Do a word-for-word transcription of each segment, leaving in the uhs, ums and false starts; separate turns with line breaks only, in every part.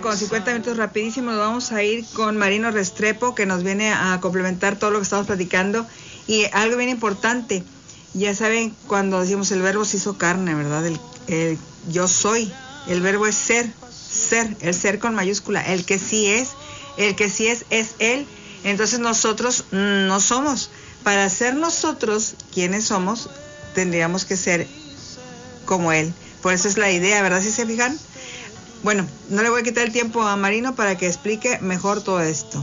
con cincuenta minutos rapidísimo. Nos vamos a ir con Marino Restrepo, que nos viene a complementar todo lo que estamos platicando. Y algo bien importante, ya saben, cuando decimos el verbo se hizo carne, ¿verdad? El, el yo soy, el verbo es ser, ser, el ser con mayúscula, el que sí es, el que sí es, es él. Entonces nosotros no somos. Para ser nosotros quienes somos, tendríamos que ser como él. Por eso es la idea, ¿verdad? ¿Sí se fijan? Bueno, no le voy a quitar el tiempo a Marino para que explique mejor todo esto.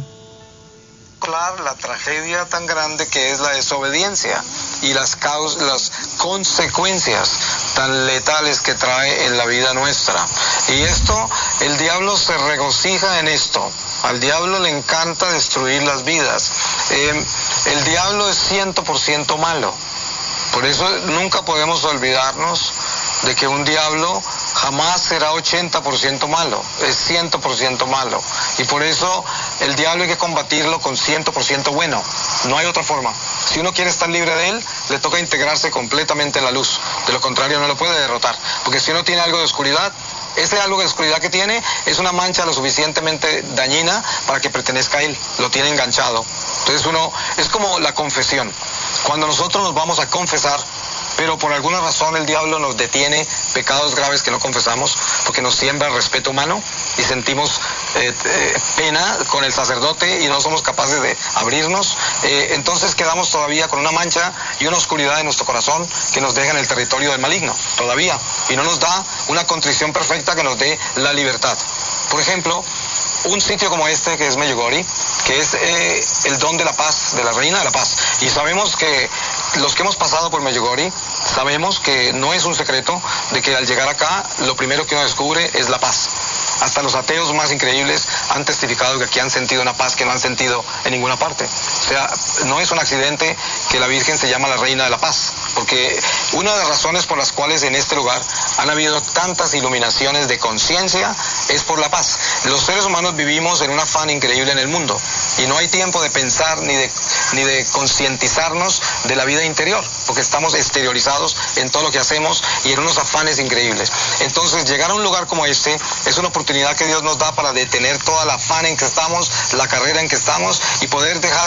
La tragedia tan grande que es la desobediencia y las causas, las consecuencias tan letales que trae en la vida nuestra. Y esto, el diablo se regocija en esto. Al diablo le encanta destruir las vidas. Eh, el diablo es cien por ciento malo. Por eso nunca podemos olvidarnos de que un diablo jamás será ochenta por ciento malo, es cien por ciento malo. Y por eso el diablo hay que combatirlo con cien por ciento bueno. No hay otra forma. Si uno quiere estar libre de él, le toca integrarse completamente en la luz. De lo contrario, no lo puede derrotar. Porque si uno tiene algo de oscuridad, ese algo de oscuridad que tiene es una mancha lo suficientemente dañina para que pertenezca a él. Lo tiene enganchado. Entonces uno, es como la confesión. Cuando nosotros nos vamos a confesar, pero por alguna razón el diablo nos detiene pecados graves que no confesamos, porque nos siembra el respeto humano y sentimos eh, eh, pena con el sacerdote y no somos capaces de abrirnos, eh, entonces quedamos todavía con una mancha y una oscuridad en nuestro corazón que nos deja en el territorio del maligno, todavía, y no nos da una contrición perfecta que nos dé la libertad. Por ejemplo, un sitio como este, que es Medjugorje, que es eh, el don de la paz, de la reina de la paz. Y sabemos que los que hemos pasado por Medjugorje, sabemos que no es un secreto de que al llegar acá, lo primero que uno descubre es la paz. Hasta los ateos más increíbles han testificado que aquí han sentido una paz que no han sentido en ninguna parte. O sea, no es un accidente que la Virgen se llama la Reina de la Paz, porque una de las razones por las cuales en este lugar han habido tantas iluminaciones de conciencia es por la paz. Los seres humanos vivimos en un afán increíble en el mundo y no hay tiempo de pensar ni de, ni de concientizarnos de la vida interior, porque estamos exteriorizados en todo lo que hacemos y en unos afanes increíbles. Entonces, llegar a un lugar como este es una oportunidad que Dios nos da para detener toda la afán en que estamos, la carrera en que estamos y poder dejar